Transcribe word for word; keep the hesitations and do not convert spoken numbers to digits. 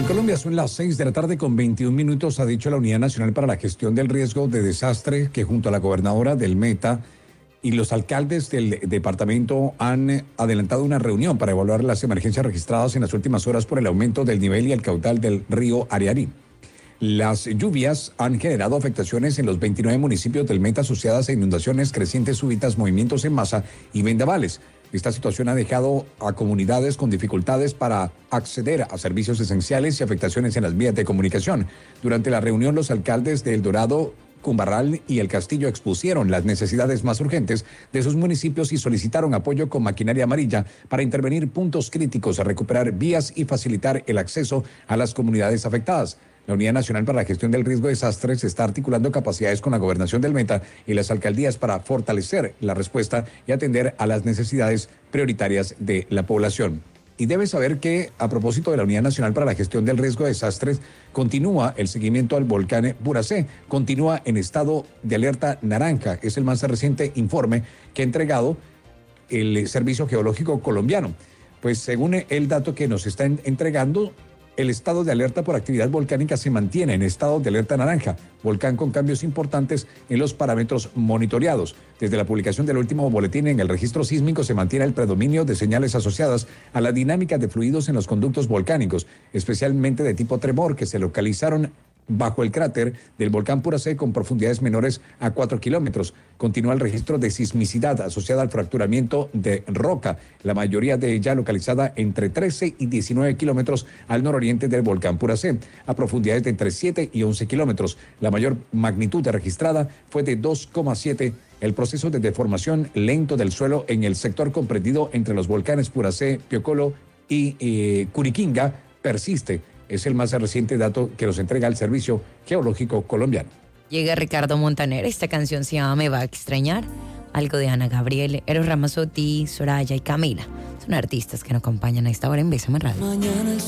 Colombia son las seis de la tarde con veintiún minutos, ha dicho la Unidad Nacional para la Gestión del Riesgo de Desastre que junto a la gobernadora del Meta y los alcaldes del departamento han adelantado una reunión para evaluar las emergencias registradas en las últimas horas por el aumento del nivel y el caudal del río Ariari. Las lluvias han generado afectaciones en los veintinueve municipios del Meta asociadas a inundaciones, crecientes súbitas, movimientos en masa y vendavales. Esta situación ha dejado a comunidades con dificultades para acceder a servicios esenciales y afectaciones en las vías de comunicación. Durante la reunión, los alcaldes de El Dorado, Cumbarral y El Castillo expusieron las necesidades más urgentes de sus municipios y solicitaron apoyo con maquinaria amarilla para intervenir puntos críticos, a recuperar vías y facilitar el acceso a las comunidades afectadas. La Unidad Nacional para la Gestión del Riesgo de Desastres está articulando capacidades con la Gobernación del Meta y las alcaldías para fortalecer la respuesta y atender a las necesidades prioritarias de la población. Y debe saber que, a propósito de la Unidad Nacional para la Gestión del Riesgo de Desastres, continúa el seguimiento al volcán Buracé, continúa en estado de alerta naranja. Es el más reciente informe que ha entregado el Servicio Geológico Colombiano. Pues según el dato que nos está entregando, el estado de alerta por actividad volcánica se mantiene en estado de alerta naranja, volcán con cambios importantes en los parámetros monitoreados. Desde la publicación del último boletín en el registro sísmico se mantiene el predominio de señales asociadas a la dinámica de fluidos en los conductos volcánicos, especialmente de tipo tremor, que se localizaron bajo el cráter del volcán Puracé con profundidades menores a cuatro kilómetros. Continúa el registro de sismicidad asociada al fracturamiento de roca, la mayoría de ella localizada entre trece y diecinueve kilómetros al nororiente del volcán Puracé, a profundidades de entre siete y once kilómetros. La mayor magnitud registrada fue de dos coma siete. El proceso de deformación lento del suelo en el sector comprendido entre los volcanes Puracé, Piocolo y eh, Curiquinga persiste. Es el más reciente dato que nos entrega el Servicio Geológico Colombiano. Llega Ricardo Montaner, esta canción se llama Me va a extrañar, algo de Ana Gabriel, Eros Ramazzotti, Soraya y Camila. Son artistas que nos acompañan a esta hora en Bésame Radio. Mañana